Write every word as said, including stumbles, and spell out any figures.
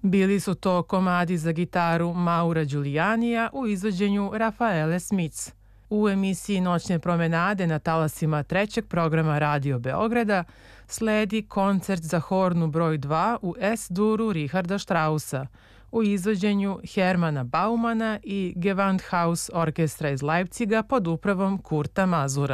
Bili su to komadi za gitaru Maura Giulianija u izvođenju Rafaele Smits. U emisiji Noćne promenade na talasima trećeg programa Radio Beograda sledi koncert za hornu broj dva u S-duru Richarda Straussa u izvođenju Hermana Baumana i Gewandhaus orkestra iz Leipciga pod upravom Kurta Mazura.